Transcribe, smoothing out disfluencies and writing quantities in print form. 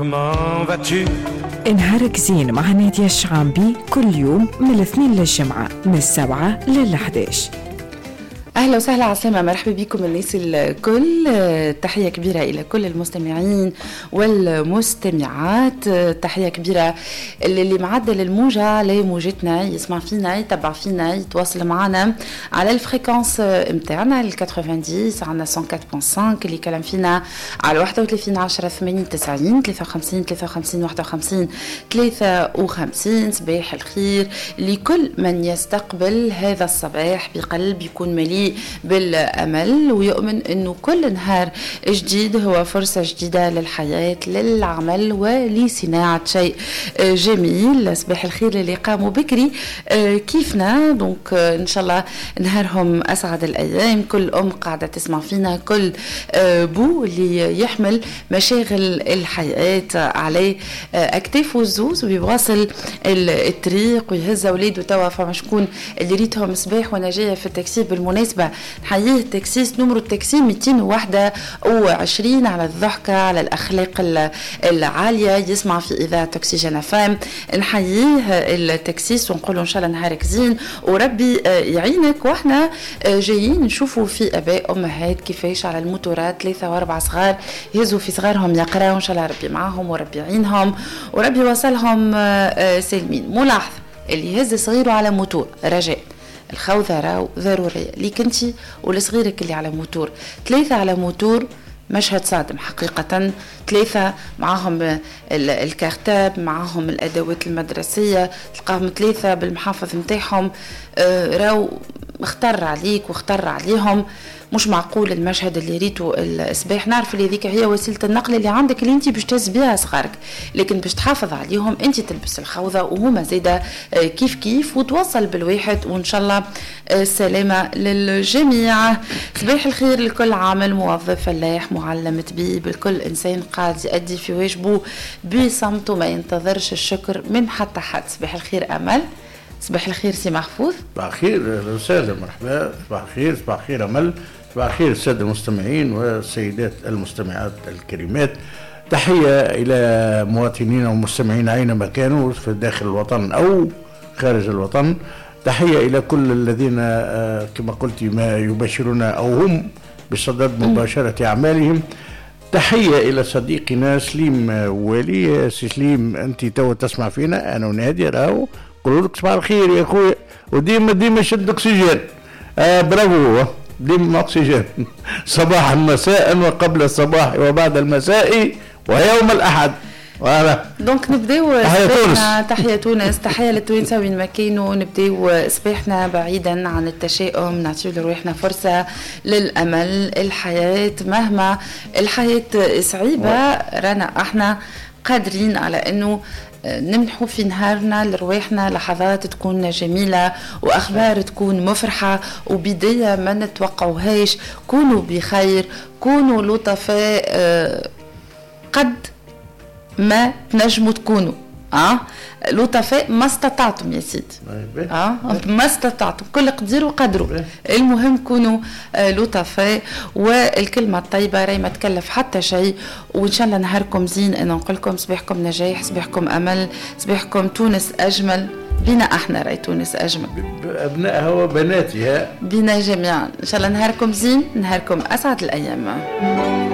نهارك زين مع نادية الشعامبي كل يوم من الاثنين للجمعة من 7 لل11. أهلا وسهلا عسلامة، مرحبا بكم الناس الكل. تحية كبيرة إلى كل المستمعين والمستمعات. تحية كبيرة اللي معدل الموجة على موجتنا، يسمع فينا، يتبع فينا، يتواصل معنا على الفريكونس متاعنا 90. عنا 104.5 اللي كلام فينا على 31 10 80 90 53 53 51 53. صباح الخير لكل من يستقبل هذا الصباح بقلب يكون مليء بالأمل ويؤمن أنه كل نهار جديد هو فرصة جديدة للحياة، للعمل ولصناعة شيء جميل. صباح الخير للي قاموا بكري كيفنا، دونك إن شاء الله نهارهم أسعد الأيام. كل أم قاعدة تسمع فينا، كل بو اللي يحمل مشاغل الحياة عليه أكتافه الزوز ويواصل الطريق ويهز أولاده. توا فما شكون اللي ريتهم صباح وانا جاية في التاكسي، بالمناسبة نحييه التاكسيس نمرو التاكسي 221 على الضحكة، على الأخلاق العالية، يسمع في إذاعة أكسجين FM. نحييه التاكسيس ونقول إن شاء الله نهارك زين وربي يعينك. وإحنا جايين نشوفوا في أباء أمهات كيفاش على الموتورات 3 و4 صغار يهزوا في صغارهم يقراوا، إن شاء الله ربي معاهم وربي يعينهم وربي يوصلهم سالمين. ملاحظة اللي يهز صغيره على موتور رجاء الخوذة راو ضرورية ليك انتي ولصغيرك اللي على موتور. 3 على موتور مشهد صادم حقيقة. 3 معاهم الكارتاب، معاهم الأدوات المدرسية، تلقاهم 3 بالمحافظ متاعهم، راو اختار عليك واختار عليهم. مش معقول المشهد اللي ريته الصباح. نعرف اللي ذيك هي وسيلة النقل اللي عندك اللي انت باش تهز بها صغارك، لكن باش تحافظ عليهم انت تلبس الخوذة وهما زيادة كيف كيف وتوصل بالواحد. وان شاء الله السلامة للجميع. صباح الخير لكل عامل، موظف، فلاح، معلم، طبيب، الكل انسان قاعد يؤدي في واجبه بصمته ما ينتظرش الشكر من حتى حد. صباح الخير أمل. صباح الخير سي محفوظ. صباح الخير وسهلا، مرحبا. صباح الخير، صباح الخير أمل، صباح الخير السادة المستمعين والسيدات المستمعات الكريمات. تحية إلى مواطنين ومستمعين أينما كانوا في داخل الوطن أو خارج الوطن. تحية إلى كل الذين كما قلت ما يباشرون أو هم بصدد مباشرة أعمالهم. تحية إلى صديقنا سليم والي. سليم أنت تو تسمع فينا أنا ونادي راهو قولوا لك صباح الخير يا أخوي، وديما شد أكسجين. برافو، ديما أكسجين صباحا مساء وقبل الصباح وبعد المساء ويوم الأحد. دونك نبداو صباحنا. تحية تونس، تحية للتوانسة وين ما كانوا. نبداو صباحنا بعيدا عن التشاؤم، نعطيو لروحنا فرصة للأمل. الحياة مهما الحياة صعيبة رانا احنا قادرين على انه نمنحوا في نهارنا لرواحنا لحظات تكون جميلة وأخبار تكون مفرحة وبداية ما نتوقعوهاش. كونوا بخير، كونوا لطفاء قد ما تنجموا تكونوا لطفاء ما استطعتم يا سيدي. ما استطعتم، كل قدير وقدروا. المهم كونوا لطفاء، والكلمة الطيبة راهي ما تكلف حتى شيء. وإن شاء الله نهاركم زين. أنا نقول لكم صباحكم نجاح، صباحكم أمل، صباحكم تونس أجمل. بنا احنا راي تونس أجمل، أبنائها وبناتها، بنا جميعا. إن شاء الله نهاركم زين، نهاركم أسعد الأيام.